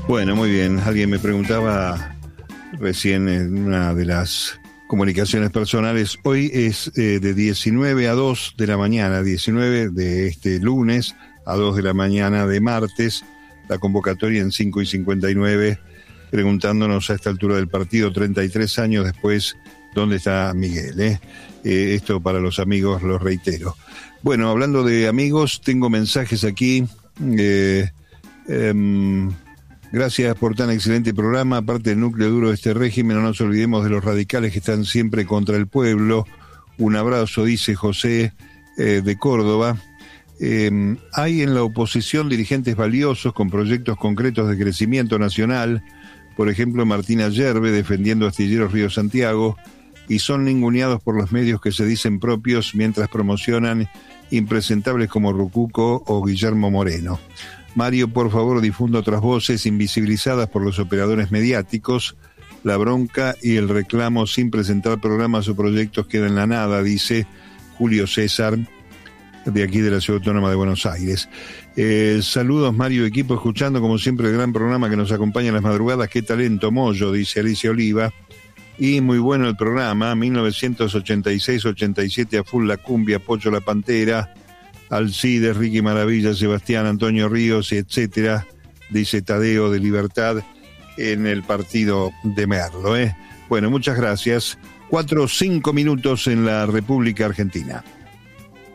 Bueno, muy bien. Alguien me preguntaba recién en una de las comunicaciones personales. Hoy es de 19 a 2 de la mañana, 19 de este lunes a 2 de la mañana de martes. La convocatoria en 5:59, preguntándonos a esta altura del partido, 33 años después, ¿dónde está Miguel? Esto para los amigos, lo reitero. Bueno, hablando de amigos, tengo mensajes aquí. Gracias por tan excelente programa. Aparte del núcleo duro de este régimen, no nos olvidemos de los radicales que están siempre contra el pueblo. Un abrazo, dice José de Córdoba. Hay en la oposición dirigentes valiosos con proyectos concretos de crecimiento nacional. Por ejemplo, Martina Yerbe defendiendo Astilleros Río Santiago, y son ninguneados por los medios que se dicen propios mientras promocionan impresentables como Rucuco o Guillermo Moreno. Mario, por favor, difunda otras voces invisibilizadas por los operadores mediáticos. La bronca y el reclamo sin presentar programas o proyectos queda en la nada, dice Julio César, de aquí de la Ciudad Autónoma de Buenos Aires. Saludos, Mario, equipo, escuchando como siempre el gran programa que nos acompaña en las madrugadas. Qué talento, Moyo, dice Alicia Oliva. Y muy bueno el programa, 1986-87 a full la cumbia, Pocho la Pantera, Alcides, Ricky Maravilla, Sebastián, Antonio Ríos, etcétera, dice Tadeo de Libertad en el partido de Merlo. Bueno, muchas gracias. 4 o 5 minutos en la República Argentina.